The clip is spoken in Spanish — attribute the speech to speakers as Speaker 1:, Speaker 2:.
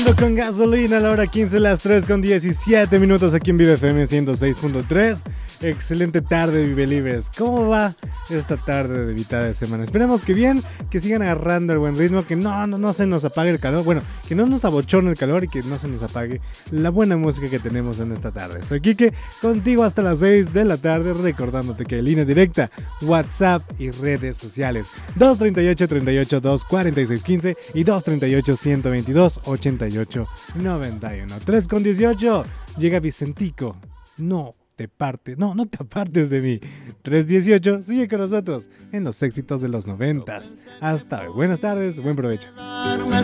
Speaker 1: Con gasolina a la hora 15, las 3 con 17 minutos aquí en Vive FM 106.3. Excelente tarde, Vive Libres. ¿Cómo va esta tarde de mitad de semana? Esperemos que bien, que sigan agarrando el buen ritmo, que no se nos apague el calor. Bueno, que no nos abochorne el calor y que no se nos apague la buena música que tenemos en esta tarde. Soy Quique, contigo hasta las 6 de la tarde, recordándote que hay línea directa, WhatsApp y redes sociales. 238-38-246-15 y 238-122-88-91. 3 con 18. Llega Vicentico. No te apartes de mí. 3:18. Sigue con nosotros en los éxitos de los 90s. Hasta hoy. Buenas tardes, buen provecho.